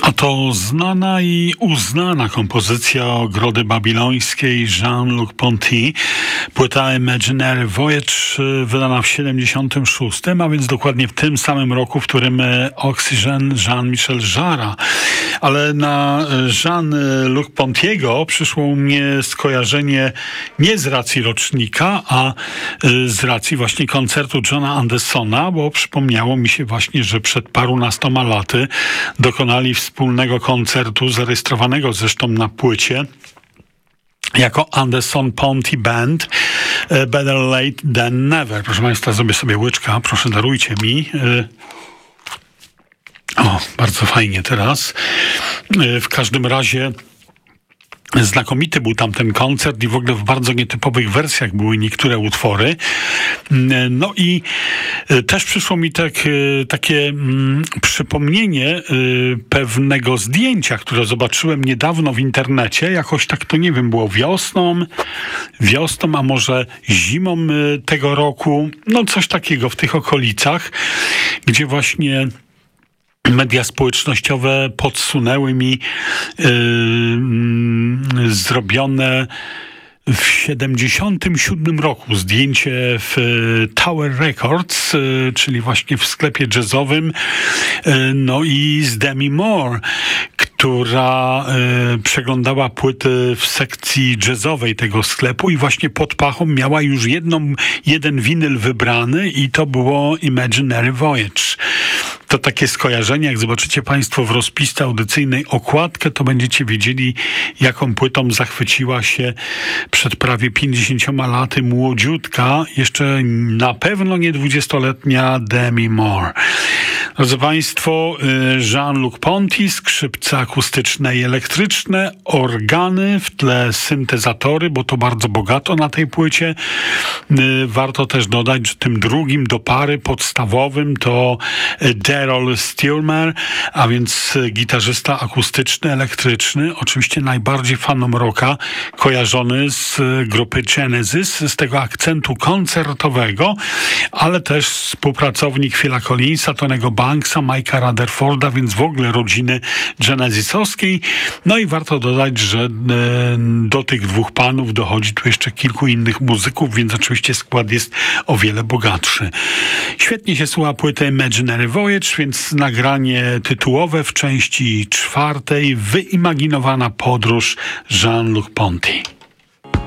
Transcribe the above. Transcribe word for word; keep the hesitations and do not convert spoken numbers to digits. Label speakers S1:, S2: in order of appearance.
S1: A to znana i uznana kompozycja Ogrody Babilońskiej Jean-Luc Ponty. Płyta Imaginary Voyage wydana w siedemdziesiątym szóstym, a więc dokładnie w tym samym roku, w którym Oxygen Jean-Michel Jarre. Ale na Jean-Luc Pontiego przyszło mnie skojarzenie nie z racji rocznika, a z racji właśnie koncertu Johna Andersona, bo przypomniało mi się właśnie, że przed parunastoma laty dokonali wspólnego koncertu, zarejestrowanego zresztą na płycie jako Anderson Ponty Band, Better Late Than Never. Proszę Państwa, zrobię sobie łyczka, proszę darujcie mi. O, bardzo fajnie teraz. W każdym razie znakomity był tam ten koncert i w ogóle w bardzo nietypowych wersjach były niektóre utwory. No i też przyszło mi tak, takie mm, przypomnienie y, pewnego zdjęcia, które zobaczyłem niedawno w internecie. Jakoś tak to nie wiem, było wiosną, wiosną, a może zimą y, tego roku. No coś takiego w tych okolicach, gdzie właśnie media społecznościowe podsunęły mi yy, zrobione w siedemdziesiątym siódmym roku zdjęcie w Tower Records, yy, czyli właśnie w sklepie jazzowym, yy, no i z Demi Moore, która y, przeglądała płyty w sekcji jazzowej tego sklepu i właśnie pod pachą miała już jedną, jeden winyl wybrany i to było Imaginary Voyage. To takie skojarzenie, jak zobaczycie Państwo w rozpisce audycyjnej okładkę, to będziecie wiedzieli, jaką płytą zachwyciła się przed prawie pięćdziesięcioma laty młodziutka, jeszcze na pewno nie dwudziestoletnia Demi Moore. Drodzy Państwo, Jean-Luc Ponty, skrzypce akustyczne i elektryczne, organy, w tle syntezatory, bo to bardzo bogato na tej płycie. Warto też dodać, że tym drugim do pary podstawowym to Daryl Stuermer, a więc gitarzysta akustyczny, elektryczny, oczywiście najbardziej fanom rocka, kojarzony z grupy Genesis, z tego akcentu koncertowego, ale też współpracownik Phila Collinsa, Tonego Banksa, Mike'a Rutherforda, więc w ogóle rodziny genesisowskiej. No i warto dodać, że do tych dwóch panów dochodzi tu jeszcze kilku innych muzyków, więc oczywiście skład jest o wiele bogatszy. Świetnie się słucha płyty Imaginary Voyage, więc nagranie tytułowe w części czwartej, wyimaginowana podróż Jean-Luc Ponty.